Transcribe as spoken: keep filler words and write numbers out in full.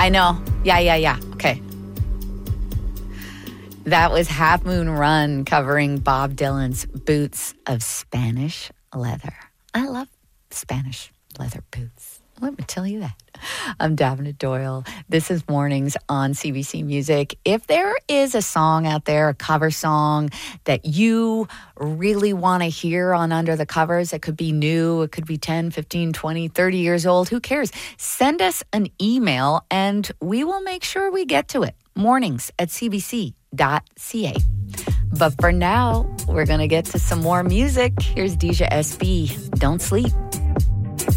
I know. Yeah, yeah, yeah. Okay. That was Half Moon Run covering Bob Dylan's Boots of Spanish Leather. I love Spanish leather boots. Let me tell you that. I'm Davina Doyle. This is Mornings on C B C Music. If there is a song out there, a cover song that you really want to hear on Under the Covers, it could be new, it could be ten, fifteen, twenty, thirty years old, who cares? Send us an email and we will make sure we get to it. Mornings at c b c dot c a. But for now, we're going to get to some more music. Here's Deja S B. Don't sleep.